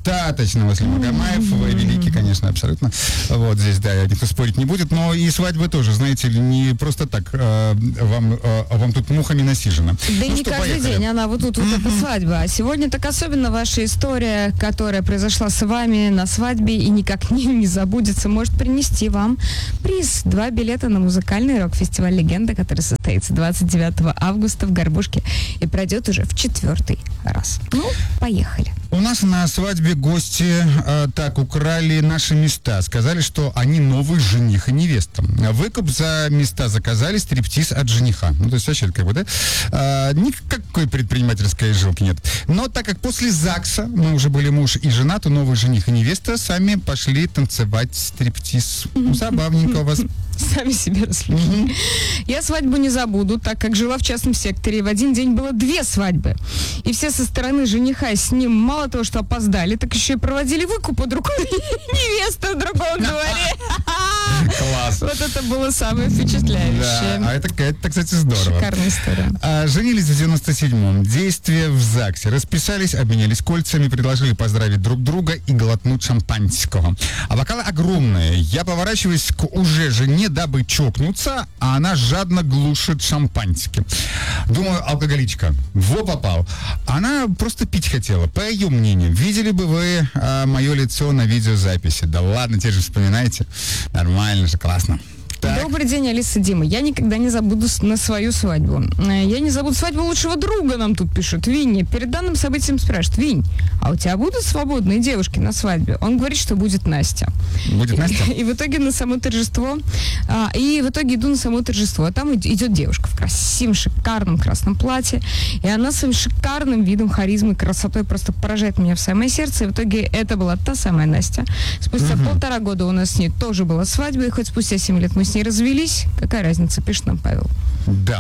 достаточно, Василий Магомаев, вы великий, конечно, абсолютно. Вот здесь, да, никто спорить не будет, но и свадьбы тоже, знаете ли, не просто так вам тут мухами насижено. Да и не каждый день она вот тут вот эта свадьба. А сегодня так особенно ваша история, которая произошла с вами на свадьбе и никак не забудется, может принести вам приз. 2 билета на музыкальный рок-фестиваль «Легенда», который состоится 29 августа в Горбушке и пройдет уже в 4-й раз. Ну, поехали. У нас на свадьбе гости так украли наши места. Сказали, что они новый жених и невеста. Выкуп за места заказали, стриптиз от жениха. Ну, то есть вообще как бы, да? Никакой предпринимательской жилки нет. Но так как после ЗАГСа мы уже были муж и жена, то новый жених и невеста сами пошли танцевать стриптиз. Забавненько у вас. Сами себе развлекли. Я свадьбу не забуду, так как жила в частном секторе, и в один день было 2 свадьбы. И все со стороны жениха с ним мало того, что опоздали, так еще и проводили выкуп под рукой невесты в другом дворе. Класс. Вот это было самое впечатляющее. Да, это, кстати, здорово. Шикарная история. Женились в 97-м. Действия в ЗАГСе. Расписались, обменялись кольцами, предложили поздравить друг друга и глотнуть шампанского. А бокалы огромные. Я поворачиваюсь к уже жене, дабы чокнуться, а она жадно глушит шампанским. Думаю, алкоголичка. Во попал. Она просто пить хотела. По ее мнению, видели бы вы мое лицо на видеозаписи? Да ладно, теперь же вспоминайте. Нормально же, классно. Так. Добрый день, Алиса, Дима. Я никогда не забуду на свою свадьбу. Я не забуду свадьбу лучшего друга, нам тут пишут. Винни. Перед данным событием спрашивают: Винь, а у тебя будут свободные девушки на свадьбе? Он говорит, что будет Настя. Будет Настя? И в итоге на само торжество. Иду на само торжество. А там идет девушка в красивом, шикарном красном платье. И она своим шикарным видом, харизмой, красотой просто поражает меня в самое сердце. И в итоге это была та самая Настя. Спустя 1,5 года у нас с ней тоже была свадьба. И хоть спустя 7 лет мы с ней развелись, какая разница, пишет нам Павел. Да.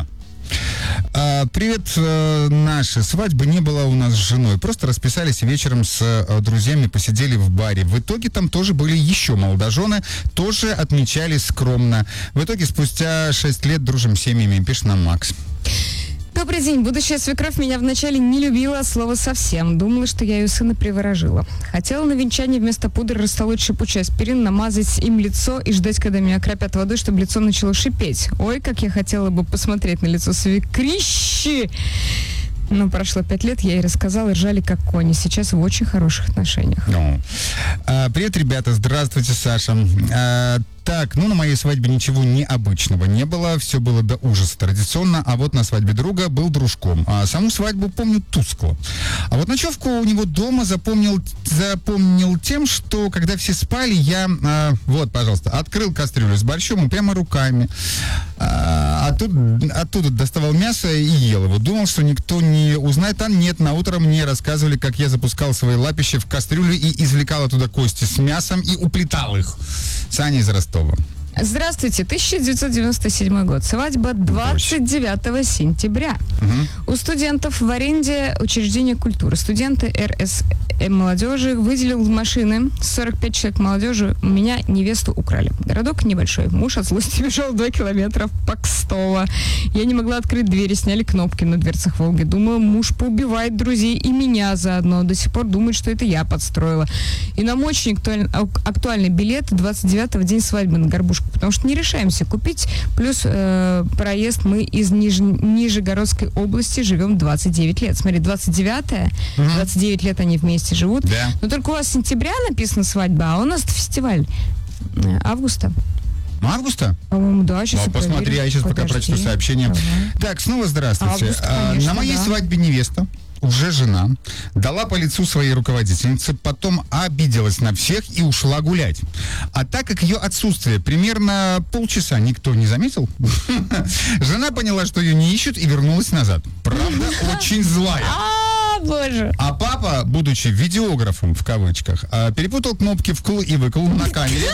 Привет, нашей свадьбы не было у нас с женой. Просто расписались вечером с друзьями, посидели в баре. В итоге там тоже были еще молодожены, тоже отмечали скромно. В итоге спустя 6 лет дружим с семьями, пишет нам Макс. Добрый день. Будущая свекровь меня вначале не любила, слово совсем. Думала, что я ее сына приворожила. Хотела на венчание вместо пудры растолочь шипучий аспирин, намазать им лицо и ждать, когда меня окропят водой, чтобы лицо начало шипеть. Ой, как я хотела бы посмотреть на лицо свекрищи. Но прошло 5 лет, я ей рассказала, и ржали как кони. Сейчас в очень хороших отношениях. Привет, ребята. Здравствуйте, Саша. Так, на моей свадьбе ничего необычного не было, все было до ужаса традиционно, а вот на свадьбе друга был дружком. Саму свадьбу помню тускло. А вот ночевку у него дома запомнил тем, что когда все спали, я, пожалуйста, открыл кастрюлю с борщом и прямо руками. Оттуда доставал мясо и ел его. Думал, что никто не узнает, а нет, наутро мне рассказывали, как я запускал свои лапища в кастрюлю и извлекал оттуда кости с мясом и уплетал их. Саня из Ростова. Здравствуйте, 1997 год. Свадьба 29 сентября. У студентов в аренде учреждения культуры. Студенты РСМ молодежи выделил машины. 45 человек молодежи. У меня невесту украли. Городок небольшой. Муж от злости бежал 2 километра по Кстово. Я не могла открыть двери, сняли кнопки на дверцах Волги. Думала, муж поубивает друзей и меня заодно. До сих пор думает, что это я подстроила. И нам очень актуальный билет 29-го, день свадьбы на Горбушку. Потому что не решаемся купить. Плюс проезд мы из Нижегородской области живем 29 лет. Смотри, 29-е, 29 лет они вместе живут. Да. Но только у вас с сентября написана свадьба, а у нас фестиваль августа. Августа? По-моему, да, сейчас я посмотри, проверю. я сейчас пока прочту сообщение. Так, снова здравствуйте. Август, конечно, на моей свадьбе невеста, уже жена, дала по лицу своей руководительнице, потом обиделась на всех и ушла гулять. А так как ее отсутствие примерно полчаса никто не заметил, жена поняла, что ее не ищут, и вернулась назад. Правда, очень злая. Боже. А папа, будучи видеографом, в кавычках, перепутал кнопки вкл и выкл на камере.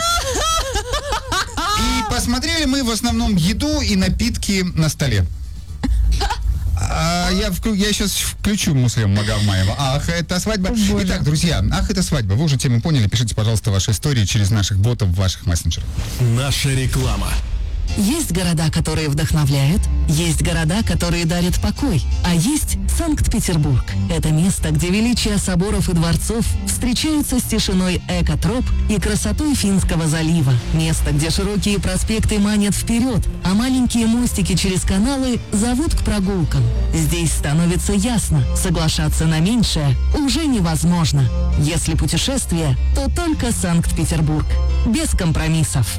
И посмотрели мы в основном еду и напитки на столе. Я сейчас включу Муслима Магомаева. Ах, это свадьба. Итак, друзья, ах, это свадьба. Вы уже тему поняли. Пишите, пожалуйста, ваши истории через наших ботов в ваших мессенджерах. Наша реклама. Есть города, которые вдохновляют, есть города, которые дарят покой, а есть Санкт-Петербург. Это место, где величие соборов и дворцов встречаются с тишиной экотроп и красотой Финского залива. Место, где широкие проспекты манят вперед, а маленькие мостики через каналы зовут к прогулкам. Здесь становится ясно, соглашаться на меньшее уже невозможно. Если путешествие, то только Санкт-Петербург. Без компромиссов.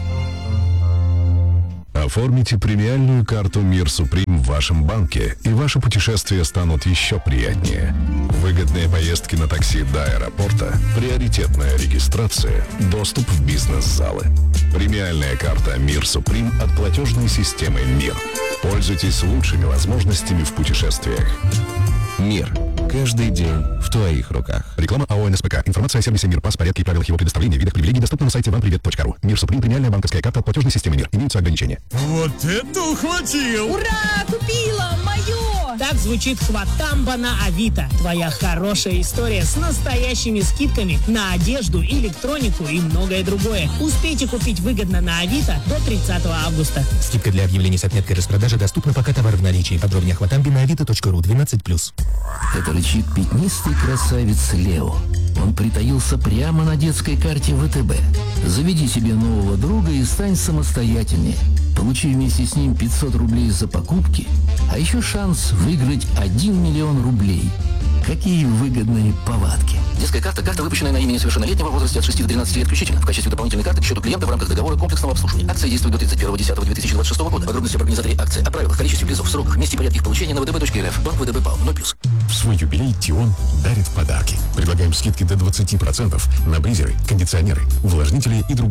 Оформите премиальную карту «Мир Суприм» в вашем банке, и ваши путешествия станут еще приятнее. Выгодные поездки на такси до аэропорта, приоритетная регистрация, доступ в бизнес-залы. Премиальная карта «Мир Суприм» от платежной системы «Мир». Пользуйтесь лучшими возможностями в путешествиях. Мир. Каждый день в твоих руках. Реклама АО НСПК. Информация о сервисе «Мир», порядке и правилах его предоставления, видах привилегий доступна на сайте вампривет.ру. «Мир Суприм» — премиальная банковская карта от платежной системы «Мир». Имеются ограничения. Вот это ухватил! Ура! Купила! Мое! Так звучит хватамба на Авито. Твоя хорошая история с настоящими скидками на одежду, электронику и многое другое. Успейте купить выгодно на Авито до 30 августа. Скидка для объявлений с отметкой распродажи доступна, пока товар в наличии. Подробнее о хватамбе на avito.ru 12+. Это рычит пятнистый красавец Лео. Он притаился прямо на детской карте ВТБ. Заведи себе нового друга и стань самостоятельнее. Получи вместе с ним 500 рублей за покупки, а еще шанс выиграть 1 миллион рублей. Какие выгодные повадки. Детская карта – карта, выпущенная на имя несовершеннолетнего в возрасте от 6 до 13 лет включительно. В качестве дополнительной карты к счету клиента в рамках договора комплексного обслуживания. Акция действует до 31.10.2026 года. Подробности об организаторе акции, о правилах, количестве призов, сроках, месте и порядке их получения на vdb.rf. Банк ВДБ ПАО 0+. В свой юбилей Тион дарит подарки. Предлагаем скидки до 20% на бризеры, кондиционеры, увлажнители и другие.